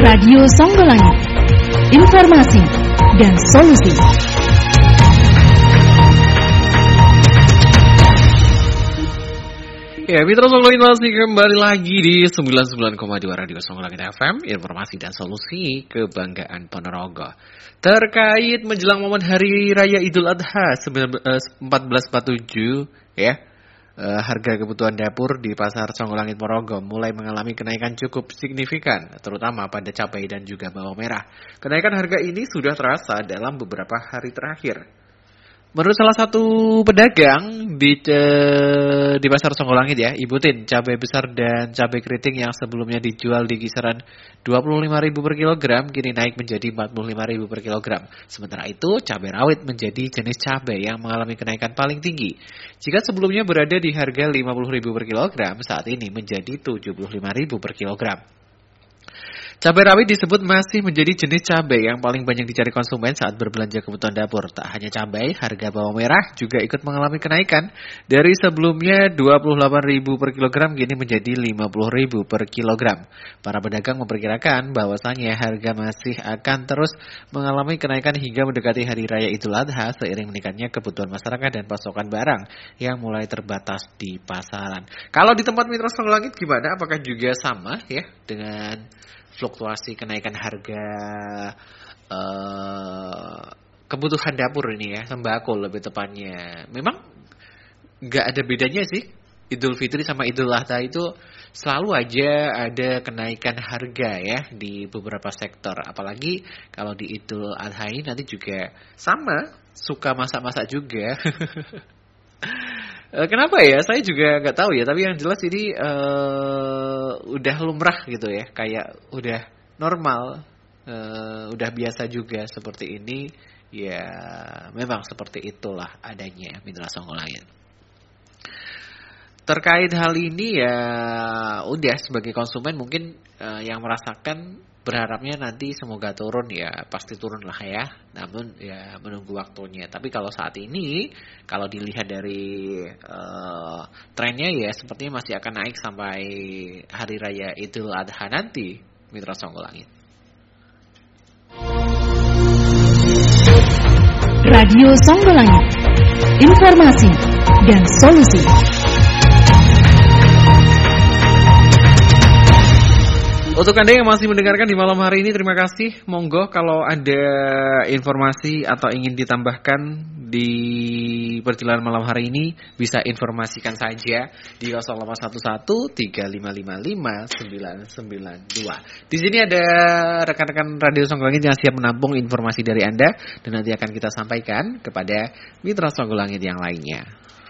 Radio Songgolangit, informasi dan solusi. Ya, Mitra Songgolangit masih kembali lagi di 99,2 Radio Songgolangit FM, informasi dan solusi kebanggaan Ponorogo. Terkait menjelang momen Hari Raya Idul Adha 1447, ya. Harga kebutuhan dapur di Pasar Songgolangit Ponorogo mulai mengalami kenaikan cukup signifikan, terutama pada cabai dan juga bawang merah. Kenaikan harga ini sudah terasa dalam beberapa hari terakhir. Menurut salah satu pedagang di Pasar Songgolangit ya, Ibu Tin, cabai besar dan cabai keriting yang sebelumnya dijual di kisaran 25.000 per kilogram kini naik menjadi 45.000 per kilogram. Sementara itu, cabai rawit menjadi jenis cabai yang mengalami kenaikan paling tinggi. Jika sebelumnya berada di harga 50.000 per kilogram, saat ini menjadi 75.000 per kilogram. Cabai rawit disebut masih menjadi jenis cabai yang paling banyak dicari konsumen saat berbelanja kebutuhan dapur. Tak hanya cabai, harga bawang merah juga ikut mengalami kenaikan. Dari sebelumnya 28.000 per kilogram kini menjadi 50.000 per kilogram. Para pedagang memperkirakan bahwasannya harga masih akan terus mengalami kenaikan hingga mendekati Hari Raya Idul Adha seiring meningkatnya kebutuhan masyarakat dan pasokan barang yang mulai terbatas di pasaran. Kalau di tempat Mitra Songgolangit gimana? Apakah juga sama ya dengan fluktuasi kenaikan harga kebutuhan dapur ini ya, sembako lebih tepatnya? Memang nggak ada bedanya sih. Idul Fitri sama Idul Adha itu selalu aja ada kenaikan harga ya di beberapa sektor. Apalagi kalau di Idul Adha ini nanti juga sama, suka masak-masak juga. Kenapa ya? Saya juga nggak tahu ya. Tapi yang jelas ini udah lumrah gitu ya. Kayak udah normal, udah biasa juga seperti ini. Ya memang seperti itulah adanya Mitra Songgolangit. Terkait hal ini ya udah sebagai konsumen mungkin yang merasakan berharapnya nanti semoga turun ya, pasti turun lah ya. Namun ya menunggu waktunya. Tapi kalau saat ini kalau dilihat dari trennya ya sepertinya masih akan naik sampai Hari Raya Idul Adha nanti, Mitra Songgolangit. Radio Songgolangit, informasi dan solusi. Untuk Anda yang masih mendengarkan di malam hari ini, terima kasih. Monggo kalau ada informasi atau ingin ditambahkan di perjalanan malam hari ini, bisa informasikan saja di 0813555992. Di sini ada rekan-rekan Radio Songgolangit yang siap menampung informasi dari Anda dan nanti akan kita sampaikan kepada Mitra Songgolangit yang lainnya.